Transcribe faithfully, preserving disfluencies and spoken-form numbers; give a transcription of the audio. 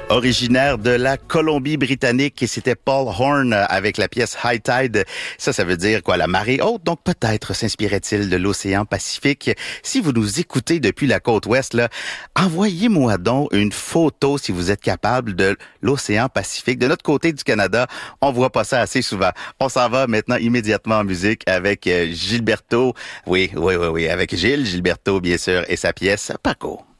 Originaire de la Colombie-Britannique, et c'était Paul Horn avec la pièce High Tide. Ça, ça veut dire quoi? La marée haute. Donc peut-être s'inspirait-il de l'océan Pacifique. Si vous nous écoutez depuis la côte ouest, là, envoyez-moi donc une photo, si vous êtes capable, de l'océan Pacifique. De notre côté du Canada, on voit pas ça assez souvent. On s'en va maintenant immédiatement en musique avec Gilberto. Oui, oui, oui, oui, avec Gilles Gilberto, bien sûr, et sa pièce Paco.